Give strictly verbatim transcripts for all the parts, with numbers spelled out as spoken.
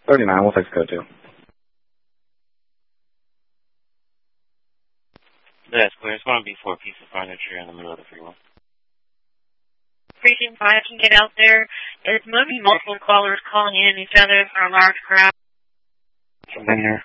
thirty-nine, we'll take code two. That's clear. It's going to be for a piece of furniture in the middle of the freeway. Precinct five can get out there. It's moving multiple callers calling in each other for a large crowd. From here.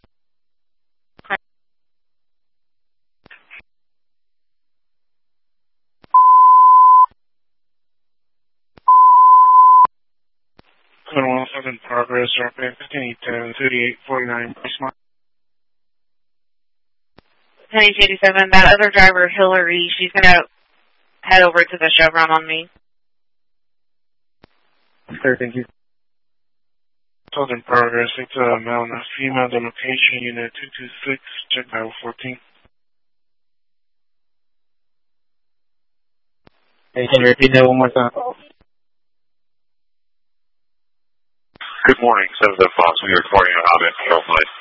Code one seven progress, R P fifteen ten, thirty-eight forty-nine, Smart. ten eighty-seven, that other driver, Hillary, she's going to head over to the Chevron on me. Sir, thank you. Code in progress, it's a male and a female, the location, unit two two six, check battle fourteen. Hey, can you repeat that one more time? Good morning, seven seven Fox. We are reporting a hot control flight.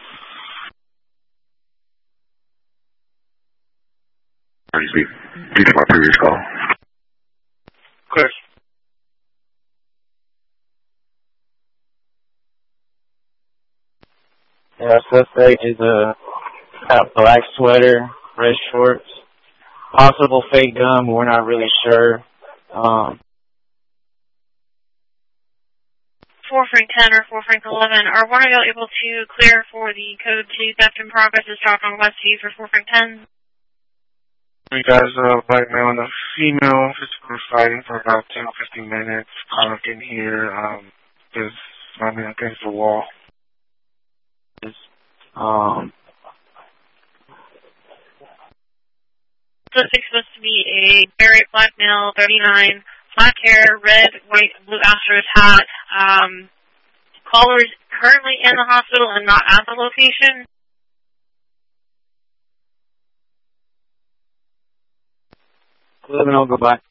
Repeat my previous call. Clear. Yeah, suspect is a got black sweater, red shorts, possible fake gun. We're not really sure. Um, four Frank ten or four Frank eleven, are one of y'all able to clear for the code two theft in progress is talk on Westview for four Frank ten? We guys, uh, black male and a female, physical fighting for about ten to fifteen minutes. Caught in here, um, is slamming against the wall. um, Suspect's supposed to be a Barrett black male, thirty-nine, black hair, red, white, blue Astros hat. Um, callers currently in the hospital and not at the location. eleven, I'll go by.